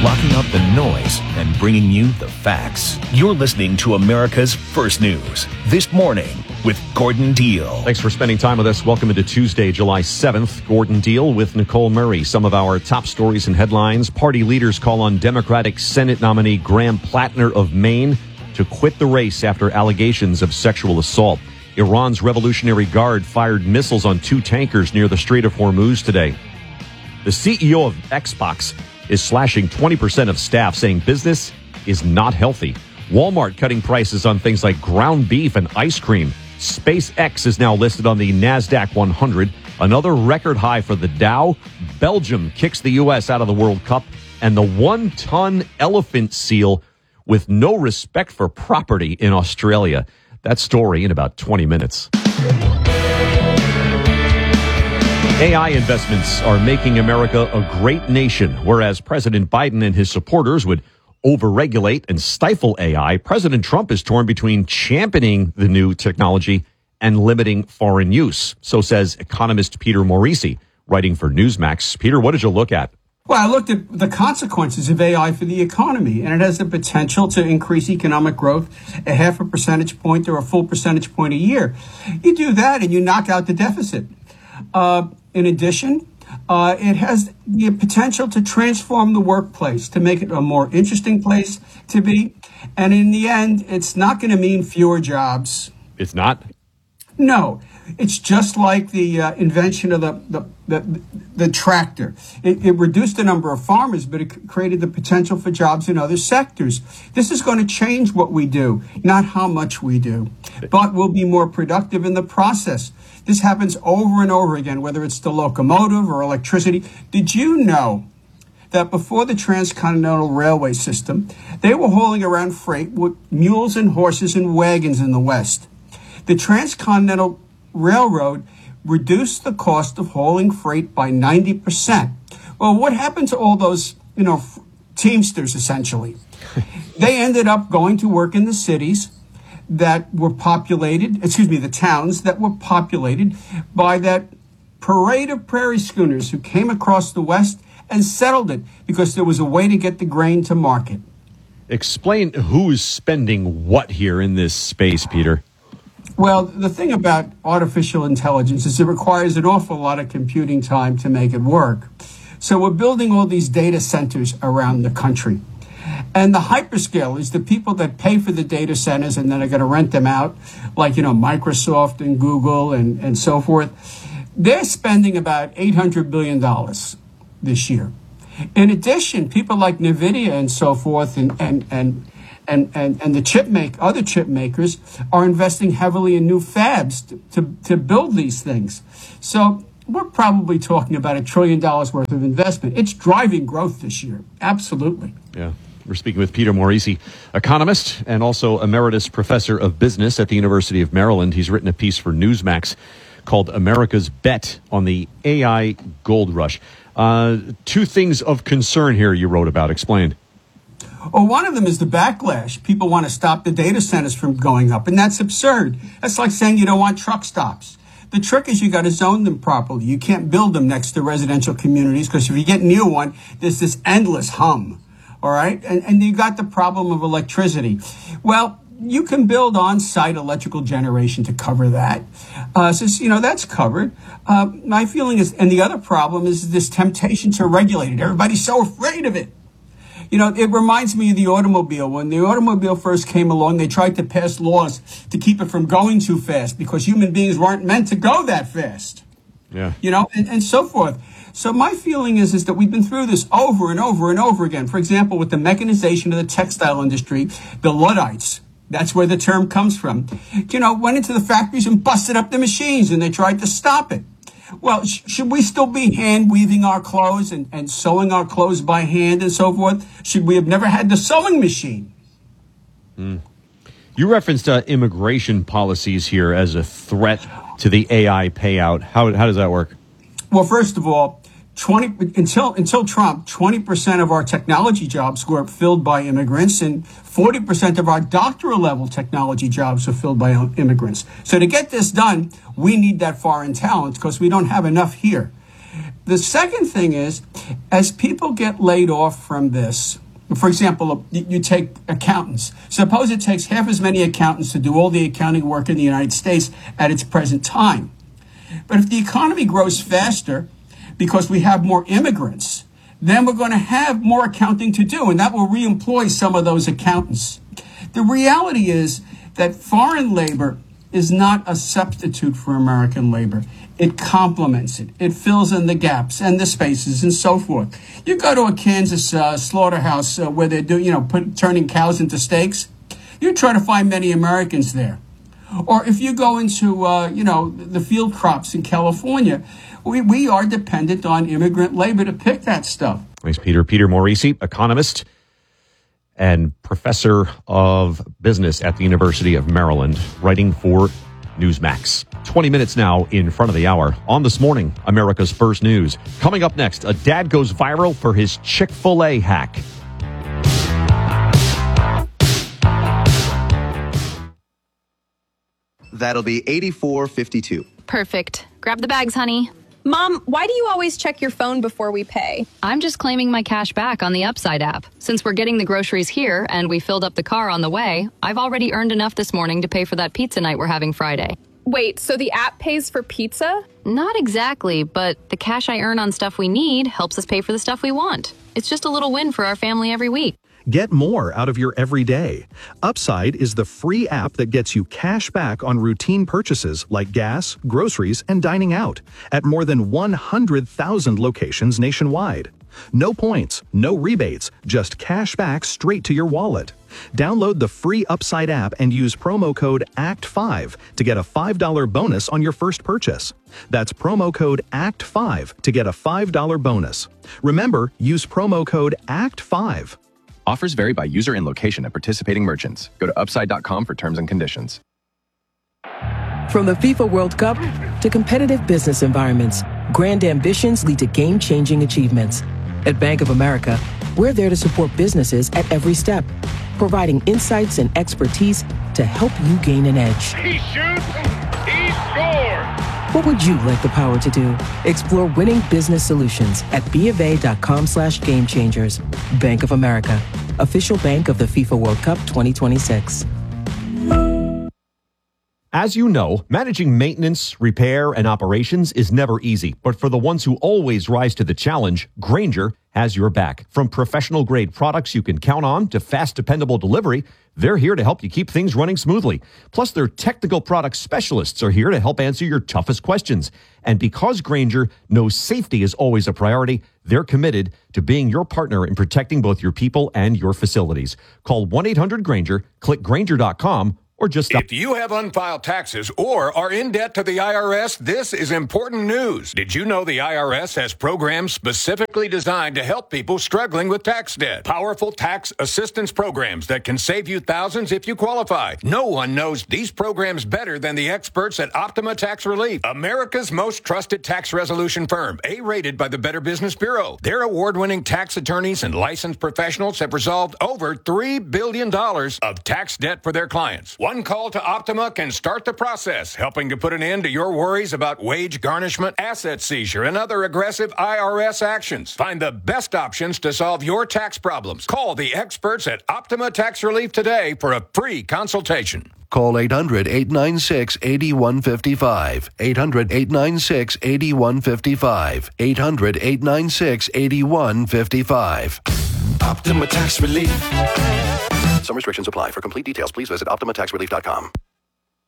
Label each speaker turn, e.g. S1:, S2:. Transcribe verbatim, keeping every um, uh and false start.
S1: blocking out the noise and bringing you the facts. You're listening to America's First News This Morning with Gordon Deal.
S2: Thanks for spending time with us. Welcome into Tuesday, July seventh. Gordon Deal with Nicole Murray. Some of our top stories and headlines. Party leaders call on Democratic Senate nominee Graham Plattner of Maine to quit the race after allegations of sexual assault. Iran's Revolutionary Guard fired missiles on two tankers near the Strait of Hormuz today. The C E O of Xbox is slashing twenty percent of staff, saying business is not healthy. Walmart cutting prices on things like ground beef and ice cream. SpaceX is now listed on the NASDAQ one hundred. Another record high for the Dow. Belgium kicks the U S out of the World Cup. And the one-ton elephant seal with no respect for property in Australia. That story in about twenty minutes. A I investments are making America a great nation. Whereas President Biden and his supporters would overregulate and stifle A I, President Trump is torn between championing the new technology and limiting foreign use. So says economist Peter Morici, writing for Newsmax. Peter, what did you look at?
S3: Well, I looked at the consequences of A I for the economy, and it has the potential to increase economic growth a half a percentage point or a full percentage point a year. You do that and you knock out the deficit. Uh, in addition, uh, it has the potential to transform the workplace, to make it a more interesting place to be. And in the end, it's not going to mean fewer jobs.
S2: It's not?
S3: No. It's just like the uh, invention of the the, the, the tractor. It, it reduced the number of farmers, but it created the potential for jobs in other sectors. This is going to change what we do, not how much we do, but we'll be more productive in the process. This happens over and over again, whether it's the locomotive or electricity. Did you know that before the Transcontinental Railway system, they were hauling around freight with mules and horses and wagons in the West? The Transcontinental Railroad reduced the cost of hauling freight by ninety percent. Well, what happened to all those, you know, Teamsters, essentially? They ended up going to work in the cities that were populated, excuse me, the towns that were populated by that parade of prairie schooners who came across the West and settled it because there was a way to get the grain to market.
S2: Explain who's spending what here in this space, Peter.
S3: Well, the thing about artificial intelligence is it requires an awful lot of computing time to make it work. So we're building all these data centers around the country. And the hyperscalers, the people that pay for the data centers and then are going to rent them out, like, you know, Microsoft and Google and, and so forth, they're spending about eight hundred billion dollars this year. In addition, people like NVIDIA and so forth and, and, and And, and, and the chip make other chip makers are investing heavily in new fabs to, to, to build these things. So we're probably talking about a trillion dollars worth of investment. It's driving growth this year. Absolutely.
S2: Yeah. We're speaking with Peter Morici, economist and also emeritus professor of business at the University of Maryland. He's written a piece for Newsmax called America's Bet on the A I Gold Rush. Uh, two things of concern here you wrote about. Explain.
S3: Well, one of them is the backlash. People want to stop the data centers from going up, and that's absurd. That's like saying you don't want truck stops. The trick is you got to zone them properly. You can't build them next to residential communities because if you get near one, there's this endless hum, all right? And, and you got the problem of electricity. Well, you can build on-site electrical generation to cover that. Uh, so, you know, that's covered. Uh, my feeling is, and the other problem is this temptation to regulate it. Everybody's so afraid of it. You know, it reminds me of the automobile. When the automobile first came along, they tried to pass laws to keep it from going too fast because human beings weren't meant to go that fast.
S2: Yeah.
S3: You know, and, and so forth. So my feeling is, is that we've been through this over and over and over again. For example, with the mechanization of the textile industry, the Luddites, that's where the term comes from, you know, went into the factories and busted up the machines and they tried to stop it. Well, sh- should we still be hand weaving our clothes and, and sewing our clothes by hand and so forth? Should we have never had the sewing machine?
S2: Mm. You referenced uh, immigration policies here as a threat to the A I payout. How how does that work?
S3: Well, first of all, twenty until until Trump, twenty percent of our technology jobs were filled by immigrants, and forty percent of our doctoral level technology jobs are filled by immigrants. So to get this done, we need that foreign talent because we don't have enough here. The second thing is, as people get laid off from this, for example, you take accountants. Suppose it takes half as many accountants to do all the accounting work in the United States at its present time. But if the economy grows faster because we have more immigrants, then we're going to have more accounting to do, and that will reemploy some of those accountants. The reality is that foreign labor is not a substitute for American labor. It complements it. It fills in the gaps and the spaces and so forth. You go to a Kansas uh, slaughterhouse uh, where they're doing, you know, put, turning cows into steaks. You try to find many Americans there. Or if you go into, uh, you know, the field crops in California, we, we are dependent on immigrant labor to pick that stuff.
S2: Thanks, Peter. Peter Morisi, economist and professor of business at the University of Maryland, writing for Newsmax. twenty minutes now in front of the hour on This Morning, America's First News. Coming up next, a dad goes viral for his Chick-fil-A hack.
S4: That'll be eighty-four fifty-two.
S5: Perfect. Grab the bags, honey.
S6: Mom, why do you always check your phone before we pay?
S5: I'm just claiming my cash back on the Upside app. Since we're getting the groceries here and we filled up the car on the way, I've already earned enough this morning to pay for that pizza night we're having Friday.
S6: Wait, so the app pays for pizza?
S5: Not exactly, but the cash I earn on stuff we need helps us pay for the stuff we want. It's just a little win for our family every week.
S7: Get more out of your everyday. Upside is the free app that gets you cash back on routine purchases like gas, groceries, and dining out at more than one hundred thousand locations nationwide. No points, no rebates, just cash back straight to your wallet. Download the free Upside app and use promo code A C T five to get a five dollars bonus on your first purchase. That's promo code A C T five to get a five dollars bonus. Remember, use promo code A C T five.
S8: Offers vary by user and location at participating merchants. Go to upside dot com for terms and conditions.
S9: From the FIFA World Cup to competitive business environments, grand ambitions lead to game-changing achievements. At Bank of America, we're there to support businesses at every step, providing insights and expertise to help you gain an edge.
S10: He shoots, he scores!
S9: What would you like the power to do? Explore winning business solutions at BofA.com slash game changers. Bank of America, official bank of the FIFA World Cup twenty twenty-six.
S2: As you know, managing maintenance, repair, and operations is never easy. But for the ones who always rise to the challenge, Grainger has your back. From professional-grade products you can count on to fast, dependable delivery, they're here to help you keep things running smoothly. Plus, their technical product specialists are here to help answer your toughest questions. And because Grainger knows safety is always a priority, they're committed to being your partner in protecting both your people and your facilities. Call one eight hundred Grainger, click Grainger dot com, or just stop.
S10: If you have unfiled taxes or are in debt to the I R S, this is important news. Did you know the I R S has programs specifically designed to help people struggling with tax debt? Powerful tax assistance programs that can save you thousands if you qualify. No one knows these programs better than the experts at Optima Tax Relief, America's most trusted tax resolution firm, A-rated by the Better Business Bureau. Their award-winning tax attorneys and licensed professionals have resolved over three billion dollars of tax debt for their clients. One call to Optima can start the process, helping to put an end to your worries about wage garnishment, asset seizure, and other aggressive I R S actions. Find the best options to solve your tax problems. Call the experts at Optima Tax Relief today for a free consultation.
S11: Call eight hundred, eight nine six, eight one five five. eight hundred, eight nine six, eight one five five. eight hundred, eight nine six, eight one five five.
S12: Optima Tax Relief.
S11: Some restrictions apply. For complete details, please visit optima tax relief dot com.